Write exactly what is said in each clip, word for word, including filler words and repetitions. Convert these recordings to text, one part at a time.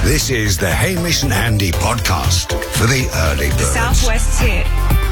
This is the Hamish and Andy podcast for the early birds. Southwest hit.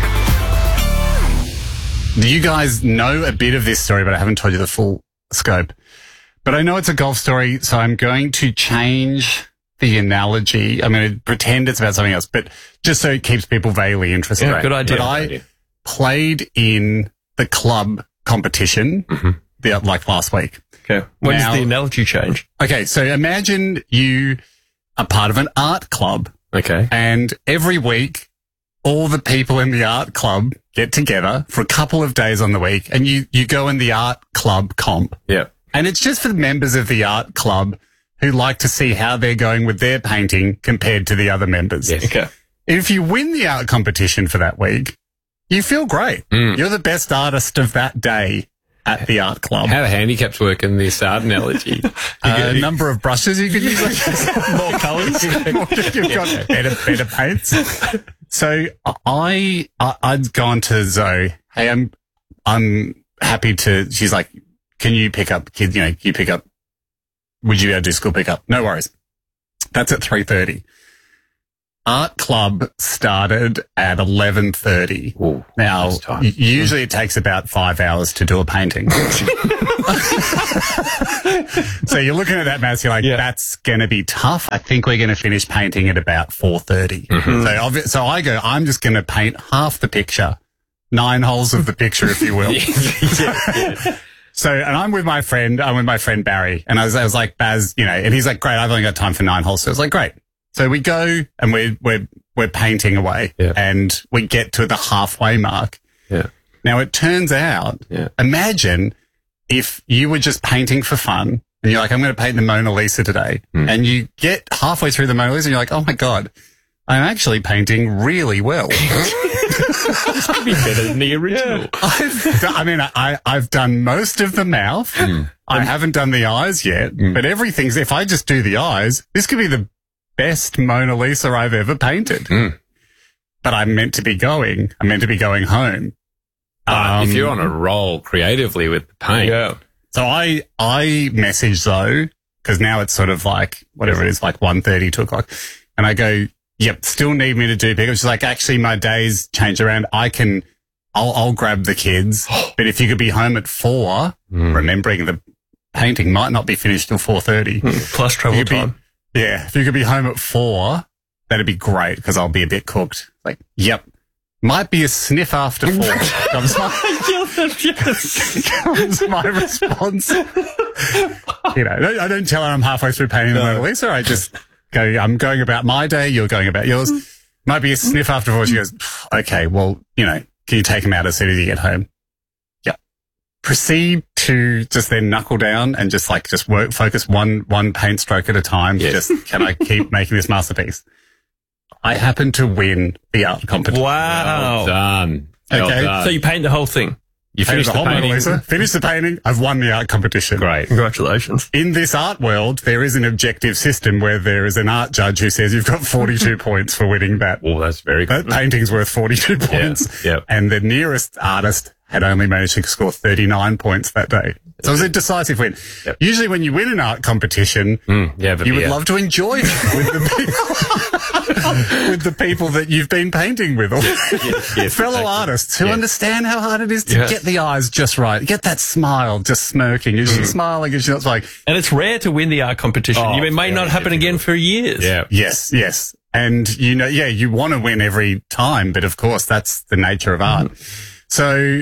Do you guys know a bit of this story, but I haven't told you the full scope. But I know it's a golf story, so I'm going to change the analogy. I'm going to pretend it's about something else, but just so it keeps people vaguely interested. Yeah, good idea. But I idea. played in the club competition mm-hmm. the, like last week. Okay. When Now- does the analogy change? Okay, so imagine you are part of an art club, Okay. and every week all the people in the art club get together for a couple of days on the week, and you, you go in the art club comp. Yeah. And it's just for the members of the art club who like to see how they're going with their painting compared to the other members. Yes. Okay. If you win the art competition for that week, you feel great. Mm. You're the best artist of that day at the art club. How do handicaps work in this art analogy? A number of brushes you could use. More colours. You've got better, better paints. So I, I, I'd gone to Zoe. Hey, I'm, I'm happy to, she's like, can you pick up kids, you know, can you pick up, would you be able to do school pickup? No worries. That's at three thirty. Art club started at eleven thirty. Ooh, now, that's time. y- usually it takes about five hours to do a painting. So you're looking at that, Matt, you're like, Yeah. that's going to be tough. I think we're going to finish painting at about four thirty. Mm-hmm. So, obvi- so I go, I'm just going to paint half the picture, nine holes of the picture, if you will. So, and I'm with my friend, I'm with my friend Barry, and I was, I was like, Baz, you know, and he's like, great, I've only got time for nine holes. So I was like, great. So we go and we're, we're, we're painting away, Yeah. and we get to the halfway mark. Yeah. Now it turns out, Yeah. imagine if you were just painting for fun and you're like, I'm going to paint the Mona Lisa today. Mm. And you get halfway through the Mona Lisa and you're like, oh my God, I'm actually painting really well. This could be better than the original. I've, do- I mean, I, I've done most of the mouth. I haven't done the eyes yet, but everything's, if I just do the eyes, this could be the best Mona Lisa I've ever painted. Mm. But I'm meant to be going, I'm meant to be going home. But Um, if you're on a roll creatively with the paint, Yeah. So I, I message Zoe, because now it's sort of like, whatever it is, like one thirty, two o'clock. And I go, yep, still need me to do pickup. She's like, actually, my days change around. I can, I'll, I'll grab the kids. But if you could be home at four, remembering the painting might not be finished till four thirty. Plus travel You'd be- time. Yeah, if you could be home at four, that'd be great, because I'll be a bit cooked. Like, yep. Might be a sniff after four. comes, my, comes my response. You know, I don't, I don't tell her I'm halfway through painting the Mona Lisa. I just go, I'm going about my day, you're going about yours. Might be a sniff after four. She goes, okay, well, you know, can you take him out as soon as you get home? Yep. Proceed to just then knuckle down and just like, just work, focus one, one paint stroke at a time. Yes. Just, can I keep making this masterpiece? I happen to win the art competition. Wow. well done. Well Okay. done. So you paint the whole thing. you Painted finished the the whole Mona painting. Lisa, finished the painting. I've won the art competition. Great. Congratulations. In this art world, there is an objective system where there is an art judge who says you've got forty-two points for winning that. Oh, that's very That good. painting's worth forty-two points. yeah. And the nearest artist had only managed to score thirty-nine points that day. So it was a decisive win. Yep. Usually when you win an art competition, Mm, yeah, but you would yeah. love to enjoy it with the people, with the people that you've been painting with. Or yes, fellow exactly. artists who Yeah. understand how hard it is to Yeah. get the eyes just right. Get that smile, just smirking. Is she smiling? Is she not smiling? And it's rare to win the art competition. Oh, You it may very not happen again for years. Yeah. Yes, yes. And, you know, yeah, you want to win every time, but of course that's the nature of art. So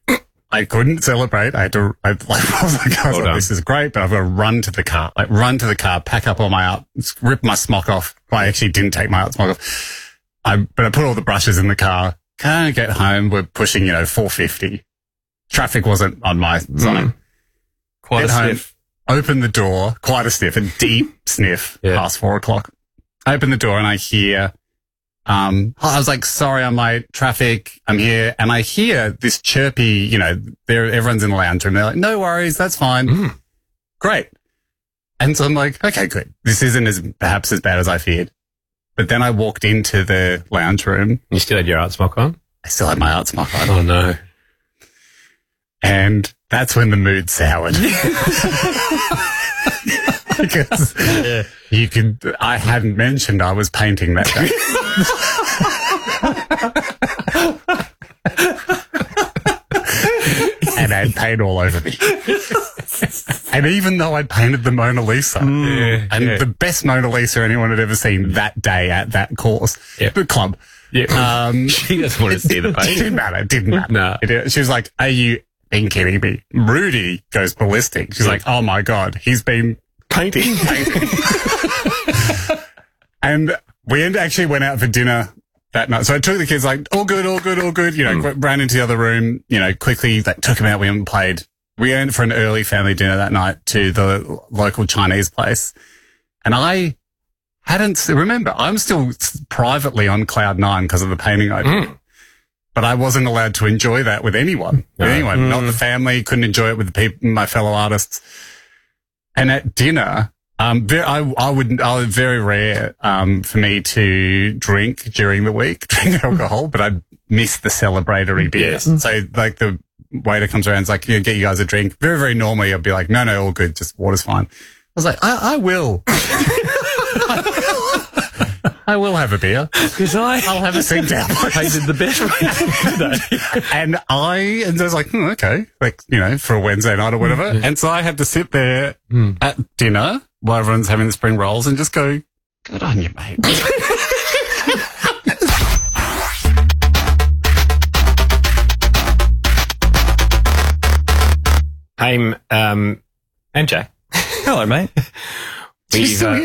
I couldn't celebrate. I had to, I, like, I was like, I was like, done. this is great, but I've got to run to the car, like run to the car, pack up all my art, rip my smock off. Well, I actually didn't take my art smock off. I, but I put all the brushes in the car. Can't get home. We're pushing, you know, four fifty. Traffic wasn't on my side. Quite Get a home, sniff. open the door, quite a sniff, a deep sniff, Yeah. past four o'clock. I open the door and I hear, um, I was like, sorry, I'm late, traffic, I'm here. And I hear this chirpy, you know, there, everyone's in the lounge room. They're like, no worries, that's fine. Great. And so I'm like, okay, good. This isn't as perhaps as bad as I feared. But then I walked into the lounge room. You still had your art smock on? I still had my art smock on. Oh, no. And that's when the mood soured. because you could, I hadn't mentioned I was painting that day. And I had paint all over me. And even though I'd painted the Mona Lisa, Mm, and yeah. the best Mona Lisa anyone had ever seen that day at that course, Yeah. the club, Yeah. um, She doesn't want to see the it painting. didn't matter. It didn't matter. No. It- she was like, are you been kidding me? Rudy goes ballistic. She's like, oh my God, he's been Painting. painting. And we end- actually went out for dinner that night. So I took the kids like, all good, all good, all good. You know, Mm. ran into the other room, you know, quickly like, took them out. We haven't played. We went for an early family dinner that night to the local Chinese place. And I hadn't, remember, I'm still privately on cloud nine because of the painting I did. Mm. But I wasn't allowed to enjoy that with anyone. With No. anyone, not the family. Couldn't enjoy it with the people, my fellow artists. And at dinner, um, ve- I, I would, I was very rare, um, for me to drink during the week, drink alcohol, but I'd miss the celebratory beers. Yes. So like the waiter comes around, and is like, yeah, get you guys a drink. Very, very normally I'd be like, no, no, all good. Just water's fine. I was like, I, I will. I will have a beer. Because I I'll have a sit down. painted the best today. And I, and I was like, hmm, okay, like, you know, for a Wednesday night or whatever. And so I had to sit there at dinner while everyone's having the spring rolls and just go, good on you, mate. Haim, um, and Jack. Hello, mate. We've, uh,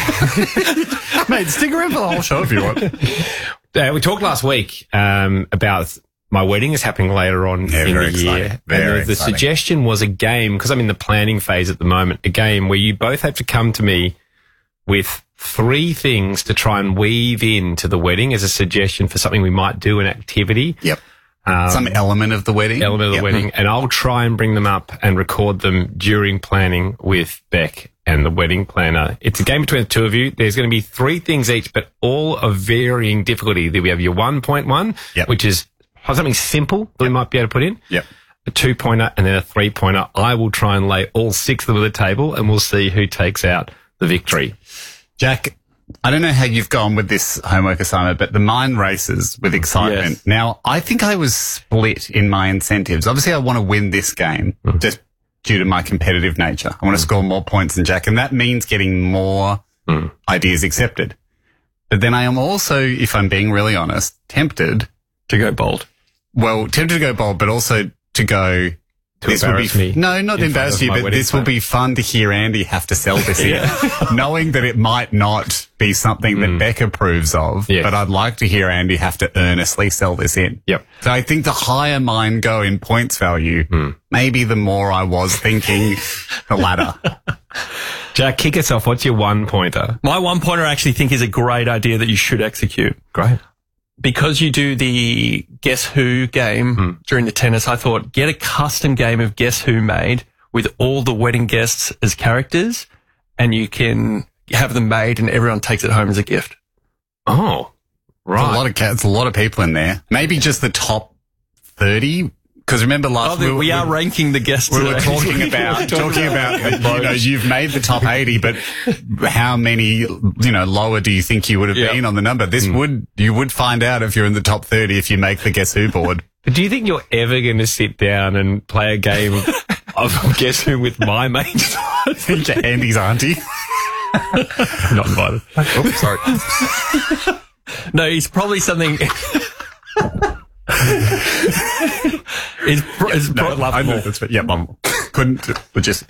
Mate, stick around for the whole show if you want. uh, we talked last week um, about my wedding is happening later on Yeah, in very the year. exciting. Very and the, the exciting. suggestion was a game, because I'm in the planning phase at the moment, a game where you both have to come to me with three things to try and weave into the wedding as a suggestion for something we might do, an activity. Yep. Um, Some element of the wedding. element of the Yep. wedding, and I'll try and bring them up and record them during planning with Beck and the wedding planner. It's a game between the two of you. There's going to be three things each, but all of varying difficulty. We have your one point one, Yep. which is something simple that we might be able to put in, Yep. a two-pointer, and then a three-pointer. I will try and lay all six of them on the table, and we'll see who takes out the victory. Jack, I don't know how you've gone with this homework assignment, but the mind races with excitement. Yes. Now, I think I was split in my incentives. Obviously, I want to win this game just due to my competitive nature. I want to score more points than Jack, and that means getting more ideas accepted. But then I am also, if I'm being really honest, tempted, To go bold. well, tempted to go bold, but also to go, To this will be, embarrass me no, not in embarrass front of you, my but wedding this will planner. be fun to hear Andy have to sell this in, knowing that it might not be something that Beck approves of, Yeah. but I'd like to hear Andy have to earnestly sell this in. Yep. So I think the higher mine go in points value, maybe the more I was thinking the latter. Jack, kick us off. What's your one-pointer? My one pointer I actually think is a great idea that you should execute. Great. Because you do the Guess Who game during the tennis, I thought get a custom game of Guess Who made with all the wedding guests as characters, and you can have them made and everyone takes it home as a gift. Oh, There's a right. lot of cats, a lot of people in there. Maybe just the top thirty. Because remember Oh, last the, we are ranking the guests We were today. talking about talking about you know you've made the top eighty, but how many you know lower do you think you would have Yeah. been on the number? This would you would find out if you're in the top thirty if you make the Guess Who board. But do you think you're ever going to sit down and play a game of, of Guess Who with my mates? To Andy's auntie. Not invited. Oh, sorry. No, it's probably something. it's pro- it's No, pro- love I them know all. that's yeah. Mum couldn't just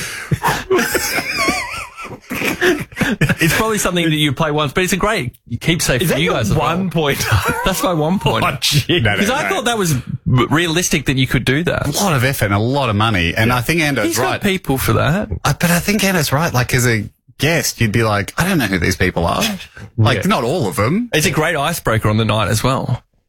It's probably something that you play once, but it's a great keepsake Is for that you your guys. as well. one pointer? That's my one point. Oh, gee. No, no, Because I no. thought that was realistic that you could do that. a lot of effort and a lot of money, and I think Ando's He's right. got people for that. I, but I think Anna's right. Like, as a guest, you'd be like, I don't know who these people are. Like, Yeah. not all of them. It's a great icebreaker on the night as well.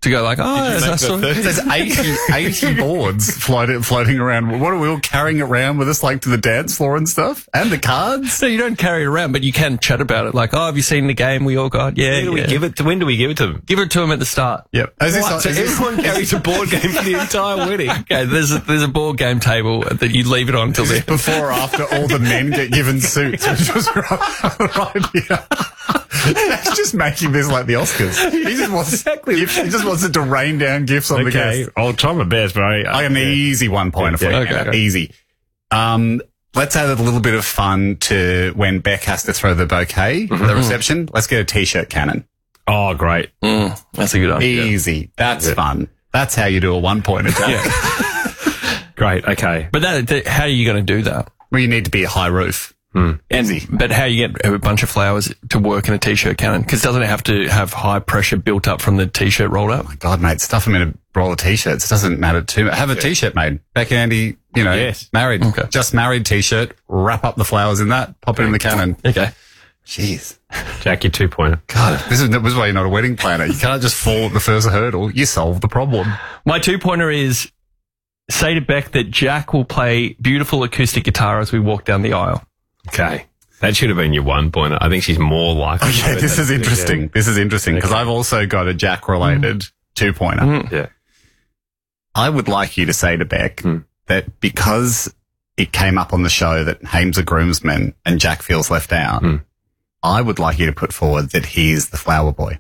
to go like, oh, make that's the all- third- There's eighty, eighty boards floating, floating around. What are we all carrying it around with us, like to the dance floor and stuff? And the cards? So you don't carry it around, but you can chat about it. Like, oh, have you seen the game we all got? Yeah, When do we yeah. give it to, when do we give it to them? Give it to them at the start. Yep. Is this, What? So is this- everyone carries a board game for the entire wedding. Okay, there's a, there's a board game table that you leave it on until the before or after all the men get given suits, which was right, right here. That's just making this like the Oscars. He just wants, Exactly. He just wants it to rain down gifts on the Okay, guests. I'll try my best, but I, I, Like an easy one pointer for Yeah, you. okay. Easy. Um, let's add a little bit of fun to when Beck has to throw the bouquet at the reception. Let's get a t-shirt cannon. Oh, great. Mm, that's a good idea. Easy. That's fun. That's how you do a one pointer. Great. Okay. But that, that, how are you going to do that? Well, you need to be a high roof. And but how you get a bunch of flowers to work in a t-shirt cannon? Because doesn't it have to have high pressure built up from the t-shirt rolled up? My God, mate, stuff them in a roll of t-shirts. It doesn't matter too much. Have a t-shirt made. Beck and Andy, you know, Yes. married. Okay. Just married t-shirt. Wrap up the flowers in that. Pop it in the cannon. Okay. Jeez. Jack, your two pointer. God, this is, this is why you're not a wedding planner. You can't just fall at the first hurdle. You solve the problem. My two pointer is say to Beck that Jack will play beautiful acoustic guitar as we walk down the aisle. Okay. That should have been your one pointer. I think she's more likely. to Okay, do this that. is interesting. This is interesting because Okay. I've also got a Jack-related two-pointer. Mm. Yeah. I would like you to say to Beck Hmm. that because it came up on the show that Haim's a groomsman and Jack feels left out, Hmm. I would like you to put forward that he's the flower boy.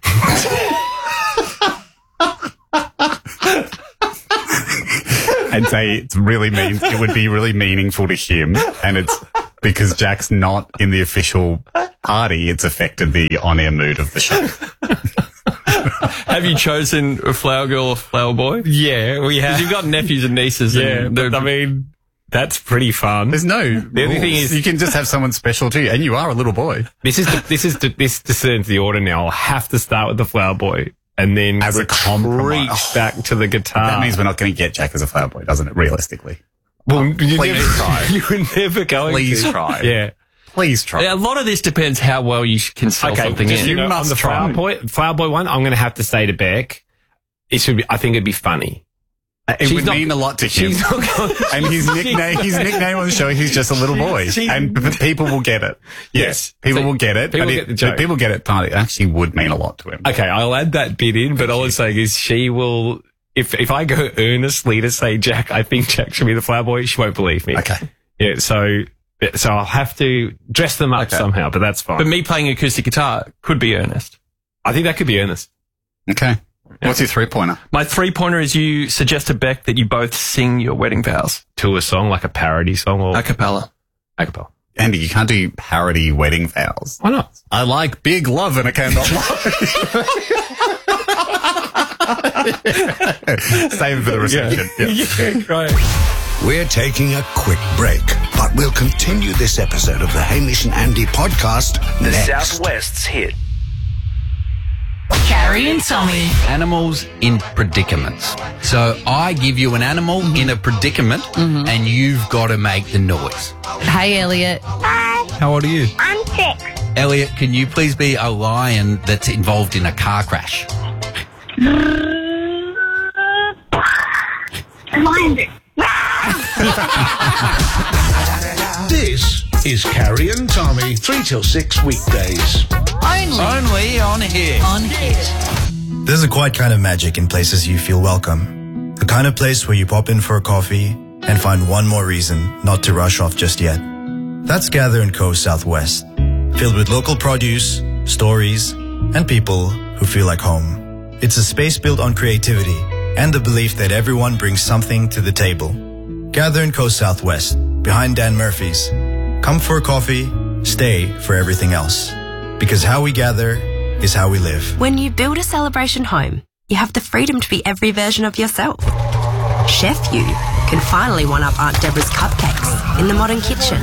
And say it's really mean. It would be really meaningful to him, and it's because Jack's not in the official party. It's affected the on-air mood of the show. Have you chosen a flower girl or flower boy? Yeah, we 'Cause have. you've got nephews and nieces. Yeah, and but they're- I mean, that's pretty fun. There's no. The only thing rules. is- you can just have someone special to you, and you are a little boy. This is the, this is the, this discerns the order now. I'll have to start with the flower boy and then As a retreat compromise. back to the guitar. That means we're not going to get Jack as a flower boy, doesn't it? Realistically, well, you please never, try. You were never going Please to. try. Yeah. please try. Yeah, a lot of this depends how well you sh- can sell Okay, something just, in. you know, must on the try. flower boy, flower boy one, I'm going to have to say to Beck, it should be, I think it'd be funny. It She's would not- mean a lot to him. She's not going And his nickname, his nickname on the show, he's just a little boy, she- and p- people will get it. Yes, people So will get it. people but get it, the joke. but people get it. But it actually would mean a lot to him. Okay, I'll add that bit in, but all I'm saying is she will, if if I go earnestly to say, Jack, I think Jack should be the flower boy, she won't believe me. Okay. Yeah, so, so I'll have to dress them up Okay. somehow, but that's fine. But me playing acoustic guitar could be earnest. I think that could be earnest. Okay. What's your three pointer? My three pointer is you suggest to Beck that you both sing your wedding vows To a song, like a parody song or a cappella. a cappella. Andy, you can't do parody wedding vows. Why not? I like big love and I cannot lie. Save it for the reception. Yeah. Yeah, great. We're taking a quick break, but we'll continue this episode of the Hamish and Andy podcast next. Southwest's hit. Carrie and Tommy. Animals in predicaments. So I give you an animal in a predicament and you've got to make the noise. Hey, Elliot. How old are you? I'm six. Elliot, can you please be a lion that's involved in a car crash? Lions. This is Carrie and Tommy, three till six weekdays. Only Only on here. on Hit. There's a quiet kind of magic in places you feel welcome. The kind of place where you pop in for a coffee and find one more reason not to rush off just yet. That's Gather and Co. Southwest, filled with local produce, stories, and people who feel like home. It's a space built on creativity and the belief that everyone brings something to the table. Gather and Co. Southwest, behind Dan Murphy's. Come for a coffee, stay for everything else. Because how we gather is how we live. When you build a celebration home, you have the freedom to be every version of yourself. Chef You can finally one-up Aunt Deborah's cupcakes in the modern kitchen.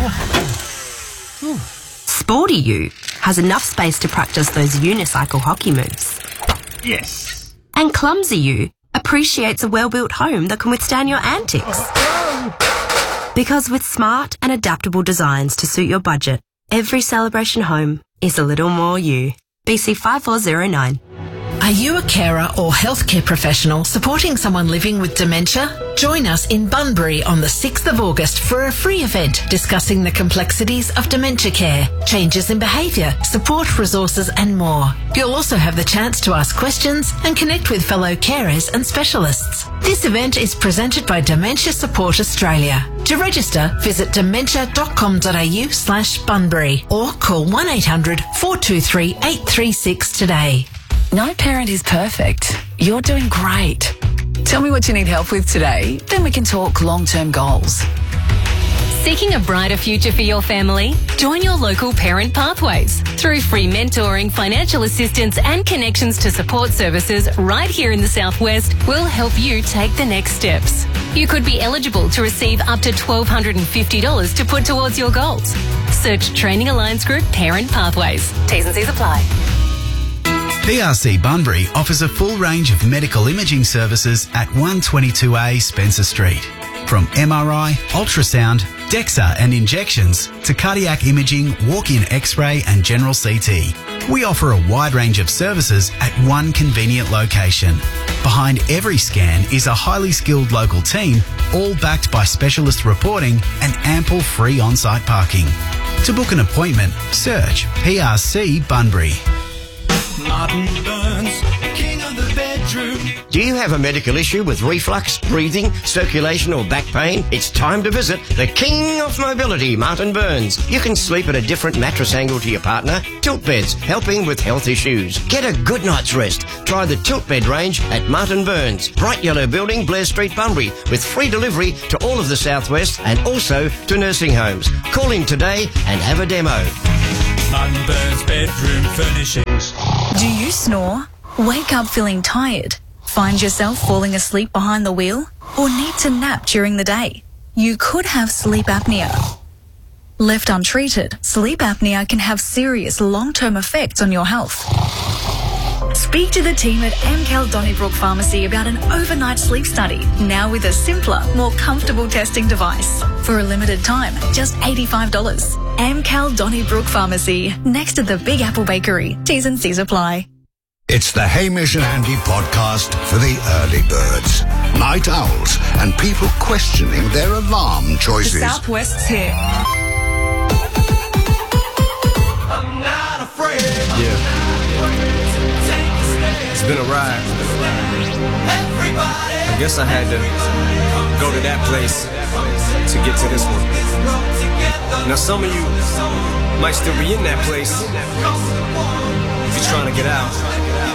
Sporty You has enough space to practice those unicycle hockey moves. Yes. And Clumsy You appreciates a well-built home that can withstand your antics. Because with smart and adaptable designs to suit your budget, every celebration home is a little more you. B C five four zero nine. Are you a carer or healthcare professional supporting someone living with dementia? Join us in Bunbury on the sixth of August for a free event discussing the complexities of dementia care, changes in behaviour, support resources and more. You'll also have the chance to ask questions and connect with fellow carers and specialists. This event is presented by Dementia Support Australia. To register, visit dementia.com.au slash Bunbury or call one eight hundred four two three eight three six today. No parent is perfect. You're doing great. Tell me what you need help with today, then we can talk long-term goals. Seeking a brighter future for your family? Join your local Parent Pathways. Through free mentoring, financial assistance and connections to support services right here in the Southwest, we'll help you take the next steps. You could be eligible to receive up to one thousand two hundred fifty dollars to put towards your goals. Search Training Alliance Group Parent Pathways. T's and C's apply. P R C Bunbury offers a full range of medical imaging services at one twenty-two A Spencer Street. From M R I, ultrasound, DEXA and injections to cardiac imaging, walk-in X-ray and general C T. We offer a wide range of services at one convenient location. Behind every scan is a highly skilled local team, all backed by specialist reporting and ample free on-site parking. To book an appointment, search P R C Bunbury. Martin Burns, king of the bedroom. Do you have a medical issue with reflux, breathing, circulation or back pain? It's time to visit the king of mobility, Martin Burns. You can sleep at a different mattress angle to your partner. Tilt beds, helping with health issues. Get a good night's rest. Try the tilt bed range at Martin Burns, Bright Yellow Building, Blair Street, Bunbury, with free delivery to all of the Southwest and also to nursing homes. Call in today and have a demo. Martin Burns Bedroom Furnishings. Do you snore? Wake up feeling tired? Find yourself falling asleep behind the wheel? Or need to nap during the day? You could have sleep apnea. Left untreated, sleep apnea can have serious long-term effects on your health. Speak to the team at Amcal Donnybrook Pharmacy about an overnight sleep study, now with a simpler, more comfortable testing device. For a limited time, just eighty-five dollars. Amcal Donnybrook Pharmacy, next to the Big Apple Bakery. T's and C's apply. It's the Hamish and Andy podcast for the early birds, night owls, and people questioning their alarm choices. The Southwest's here. I'm not afraid. Yeah. It's been a ride. I guess I had to go to that place to get to this one. Now some of you might still be in that place if you're trying to get out.